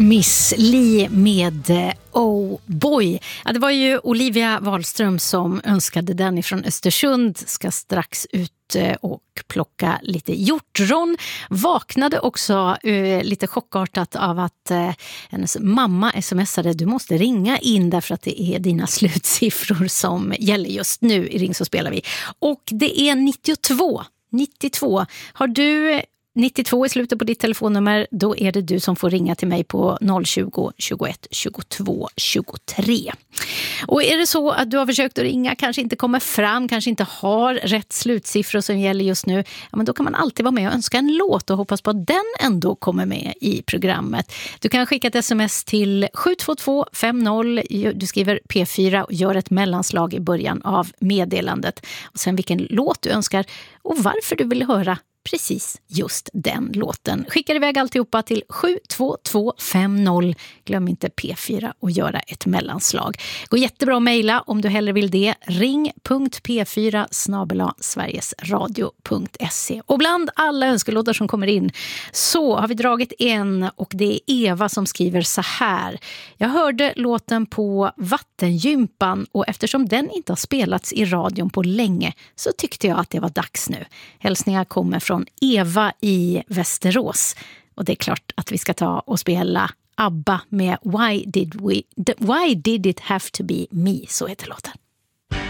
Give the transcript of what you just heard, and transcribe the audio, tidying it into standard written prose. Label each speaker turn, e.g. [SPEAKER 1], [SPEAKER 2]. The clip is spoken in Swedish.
[SPEAKER 1] Miss Li med Oh Boy. Ja, det var ju Olivia Wahlström som önskade den ifrån Östersund. Ska strax ut och plocka lite hjortron. Vaknade också lite chockartat av att hennes mamma smsade: du måste ringa in därför att det är dina slutsiffror som gäller just nu i Ring så spelar vi. Och det är 92. Har du 92 i slutet på ditt telefonnummer, då är det du som får ringa till mig på 020 21 22 23. Och är det så att du har försökt att ringa, kanske inte kommer fram, kanske inte har rätt slutsiffror som gäller just nu, ja, men då kan man alltid vara med och önska en låt och hoppas på att den ändå kommer med i programmet. Du kan skicka ett sms till 72250, du skriver P4 och gör ett mellanslag i början av meddelandet. Och sen vilken låt du önskar och varför du vill höra precis just den låten. Skickar iväg alltihopa till 72250. Glöm inte P4 och göra ett mellanslag. Går jättebra att mejla om du hellre vill det. ring.p4@sverigesradio.se. Och bland alla önskelåtar som kommer in så har vi dragit en, och det är Eva som skriver så här: jag hörde låten på Vattengympan och eftersom den inte har spelats i radion på länge så tyckte jag att det var dags nu. Hälsningar kommer från Eva i Västerås. Och det är klart att vi ska ta och spela ABBA med Why Did It Have To Be Me, så heter låten.